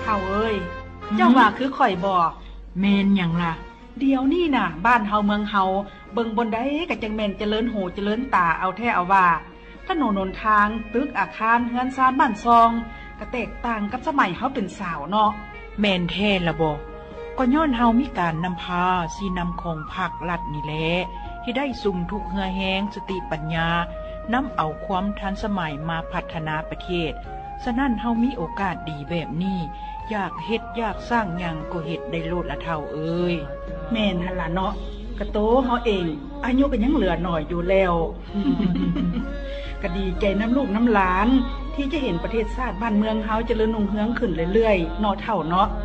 ท่าเอ้ยเจ้าว่าคือข่อยบอกเมนอย่างล่ะเดี๋ยวนี่น่ะบ้านเฮาเมืองเฮาเบิ่งบนใดก็จังแม่นเจริญหูเจริญตาเอาแท้เอาว่าถนนหนทางตึกอาคารเฮือนซานบ้านซองก็แตกต่างกับสมัยเฮาเป็นสาวเนาะแม่นแท้ละบ่ก็ย้อนเฮามีการนำพาสีนำของภาครัฐนี่แหละที่ได้สุ่มทุกเหือแฮงสติปัญญานำเอาความทันสมัยมาพัฒนาประเทศฉะนั้นเฮามีโอกาสดีแบบนี้อยากเฮ็ดอยากสร้างหยังก็เฮ็ดได้โลดละเท่าเอ้ยแม่นหั่นล่ะเนาะกะโตเฮาเองอายุก็ยังเหลือหน่อยอยู่แล้ว ก็ดีใจน้ำลูกน้ำหลานที่จะเห็นประเทศชาติบ้านเมืองเฮาเจริญรุ่งเรืองขึ้นเรื่อยๆเนาะเท่าเนาะ